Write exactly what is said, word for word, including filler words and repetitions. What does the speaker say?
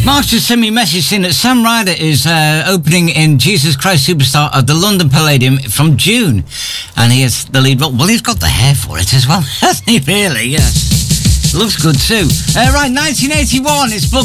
Mark's just sent me a message saying that Sam Ryder is uh, opening in Jesus Christ Superstar at the London Palladium from June. And he has the lead role. Well, he's got the hair for it as well, hasn't he, really? Yeah. Looks good too. Uh, right, nineteen eighty-one, it's Blood